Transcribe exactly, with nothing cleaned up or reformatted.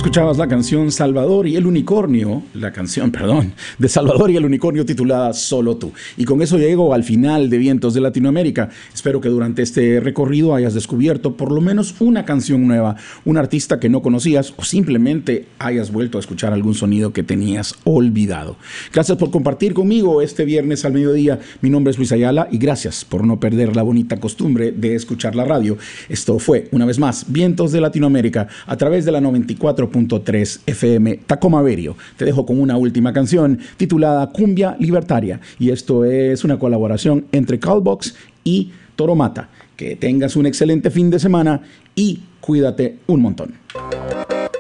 Escuchabas la canción Salvador y el Unicornio, la canción, perdón, de Salvador y el Unicornio titulada Solo Tú. Y con eso llego al final de Vientos de Latinoamérica. Espero que durante este recorrido hayas descubierto por lo menos una canción nueva, un artista que no conocías o simplemente hayas vuelto a escuchar algún sonido que tenías olvidado. Gracias por compartir conmigo este viernes al mediodía. Mi nombre es Luis Ayala y gracias por no perder la bonita costumbre de escuchar la radio. Esto fue, una vez más, Vientos de Latinoamérica a través de la noventa y cuatro punto tres F M Tacoma Averio. Te dejo con una última canción titulada Cumbia Libertaria y esto es una colaboración entre Callbox y Toro Mata. Que tengas un excelente fin de semana y cuídate un montón.